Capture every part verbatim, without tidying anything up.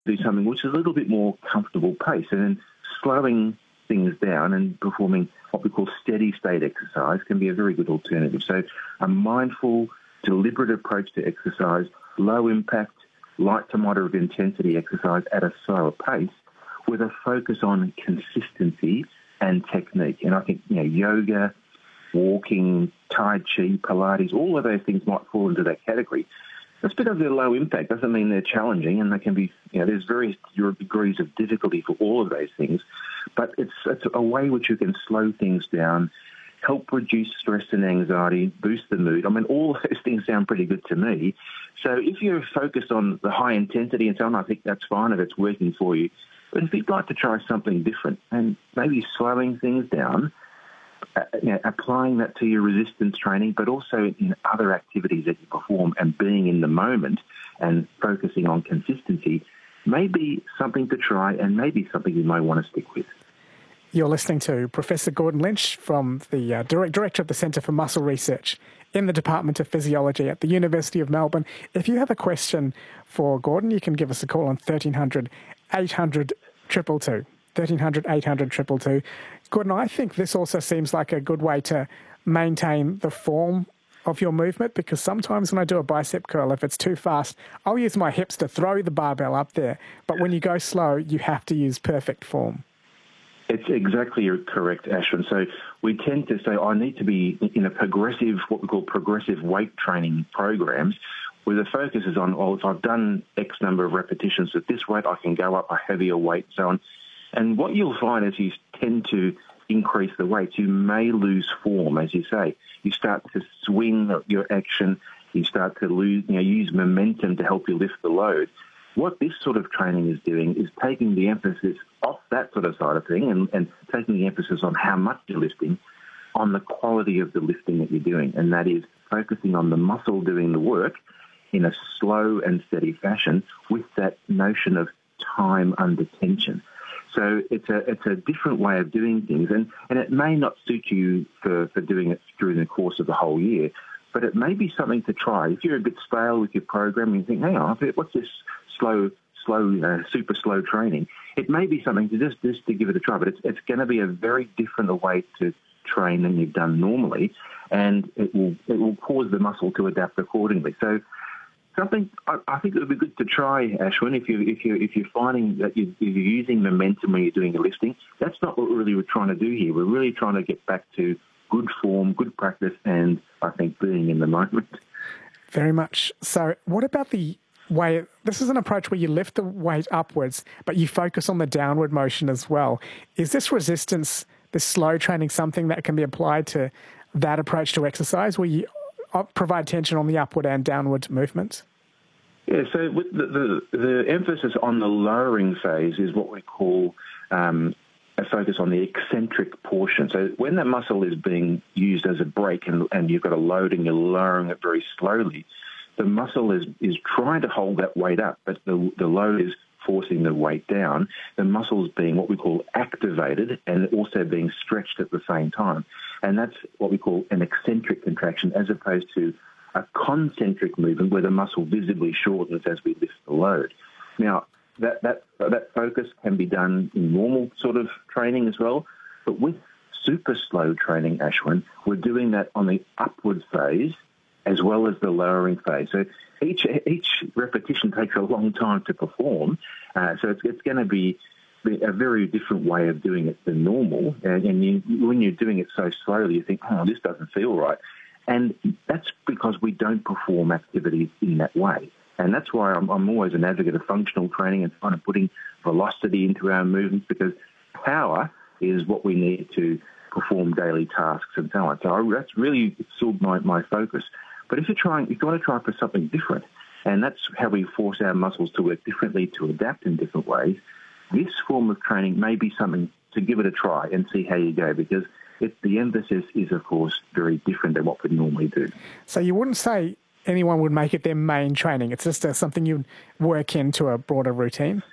do something which is a little bit more comfortable pace, and then slowing things down and performing what we call steady state exercise can be a very good alternative. So a mindful, deliberate approach to exercise, low impact, light to moderate intensity exercise at a slower pace with a focus on consistency and technique. And I think, you know, yoga, walking, Tai Chi, Pilates, all of those things might fall into that category. That's because they're low impact. Doesn't mean they're challenging, and they can be, you know, there's various degrees of difficulty for all of those things. But it's, it's a way which you can slow things down, help reduce stress and anxiety, boost the mood. I mean, all those things sound pretty good to me. So if you're focused on the high intensity and so on, I think that's fine if it's working for you. But if you'd like to try something different and maybe slowing things down, Uh, you know, applying that to your resistance training, but also in other activities that you perform and being in the moment and focusing on consistency may be something to try and maybe something you might want to stick with. You're listening to Professor Gordon Lynch from the uh, direct Director of the Centre for Muscle Research in the Department of Physiology at the University of Melbourne. If you have a question for Gordon, you can give us a call on thirteen hundred, eight hundred, two two two. thirteen hundred, eight hundred, two two two. Gordon, I think this also seems like a good way to maintain the form of your movement, because sometimes when I do a bicep curl, if it's too fast, I'll use my hips to throw the barbell up there. But when you go slow, you have to use perfect form. It's exactly correct, Ashwin. So we tend to say, I need to be in a progressive, what we call progressive weight training programs, where the focus is on, well, if I've done X number of repetitions at this weight, I can go up a heavier weight, so on. And what you'll find as you tend to increase the weights, you may lose form, as you say. You start to swing your action. You start to lose, you know, use momentum to help you lift the load. What this sort of training is doing is taking the emphasis off that sort of side of thing and, and taking the emphasis on how much you're lifting, on the quality of the lifting that you're doing. And that is focusing on the muscle doing the work in a slow and steady fashion with that notion of time under tension. So it's a it's a different way of doing things, and, and it may not suit you for, for doing it during the course of the whole year, but it may be something to try. If you're a bit stale with your program and you think, hang on, what's this slow, slow, uh, super slow training? It may be something to just, just to give it a try, but it's, it's going to be a very different way to train than you've done normally, and it will it will cause the muscle to adapt accordingly. So something I, I think it would be good to try, Ashwin, if you if you if you're finding that you, you're using momentum when you're doing your lifting. That's not what really we're trying to do here. We're really trying to get back to good form, good practice, and I think being in the moment. Very much. So, what about the way? This is an approach where you lift the weight upwards, but you focus on the downward motion as well. Is this resistance, this slow training, something that can be applied to that approach to exercise, where you provide tension on the upward and downward movements? Yeah, so with the, the, the emphasis on the lowering phase is what we call um, a focus on the eccentric portion. So when that muscle is being used as a brake and, and you've got a load and you're lowering it very slowly, the muscle is, is trying to hold that weight up, but the, the load is forcing the weight down. The muscle is being what we call activated and also being stretched at the same time. And that's what we call an eccentric contraction, as opposed to a concentric movement where the muscle visibly shortens as we lift the load. Now, that, that, that focus can be done in normal sort of training as well, but with super slow training, Ashwin, we're doing that on the upward phase as well as the lowering phase. So each each repetition takes a long time to perform, uh, so it's, it's going to be a very different way of doing it than normal. And, and you, when you're doing it so slowly, you think, oh, this doesn't feel right. And that's because we don't perform activities in that way. And that's why I'm, I'm always an advocate of functional training and kind of putting velocity into our movements, because power is what we need to perform daily tasks and so on. So I, that's really still my, my focus. But if you're trying, if you want to try for something different, and that's how we force our muscles to work differently, to adapt in different ways, this form of training may be something to give it a try and see how you go, because it, the emphasis is, of course, very different than what we normally do. So you wouldn't say anyone would make it their main training. It's just uh, something you work into a broader routine?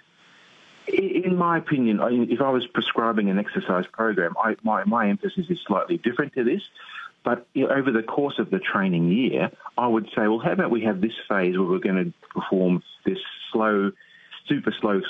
In my opinion, if I was prescribing an exercise program, I, my, my emphasis is slightly different to this. But you know, over the course of the training year, I would say, well, how about we have this phase where we're going to perform this slow, super slow